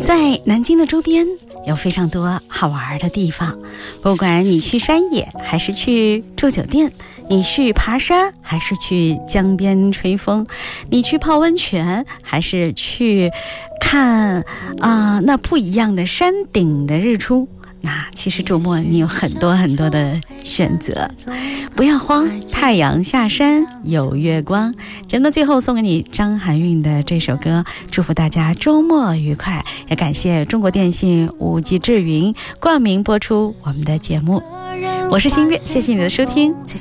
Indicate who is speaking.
Speaker 1: 在南京的周边有非常多好玩的地方，不管你去山野还是去住酒店，你去爬山还是去江边吹风，你去泡温泉还是去看那不一样的山顶的日出，那其实周末你有很多很多的选择。不要慌，太阳下山有月光。节目的最后送给你张含韵的这首歌，祝福大家周末愉快，也感谢中国电信5G智云冠名播出我们的节目。我是新月，谢谢你的收听。